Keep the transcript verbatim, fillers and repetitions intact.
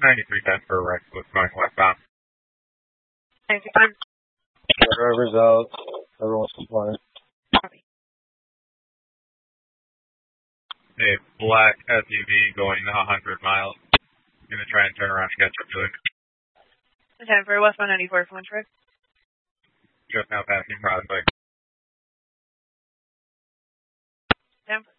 ninety-three ten for Rex with going westbound. ninety-three ten. Driver's out. Everyone's compliant. Copy. A black S U V going one hundred miles. Gonna try and turn around and catch up to it. ten for westbound ninety-four for Lynchburg. Just now passing Prospect. ten for